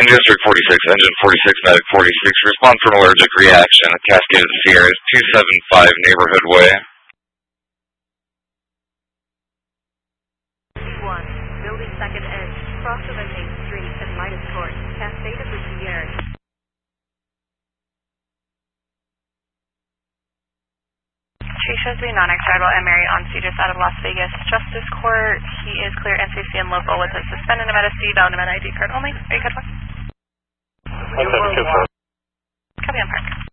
District 46, Engine 46, Medic 46, respond for an allergic reaction at Cascade Sierras, 275 Neighborhood Way. 1, building second edge, cross of Main Street and Midas Court, Cascade of the Sierras. Tree shows to be non-extradable and Mary on C just out of Las Vegas. Justice Court, he is clear NCC and local with a suspended Nevada C, valid Nevada ID card only. Are you code 1? Copy on park.